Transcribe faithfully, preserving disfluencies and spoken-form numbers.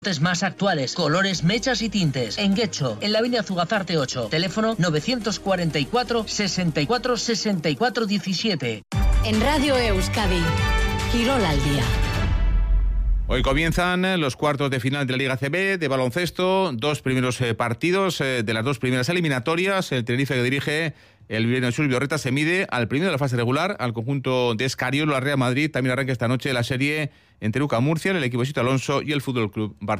más actuales, colores, mechas y tintes. En Guecho, en la avenida Zugazarte ocho. Teléfono novecientos cuarenta y cuatro, sesenta y cuatro, sesenta y cuatro diecisiete. En Radio Euskadi, Quirol al día. Hoy comienzan los cuartos de final de la Liga A C B de baloncesto, dos primeros eh, partidos eh, de las dos primeras eliminatorias. El Tenerife, que dirige el Villarreal Sur Viorreta, se mide al primero de la fase regular, al conjunto de Escariolo. La Real Madrid también arranca esta noche la serie entre U C A Murcia, el equipo de Sito Alonso y el Fútbol Club Barcelona.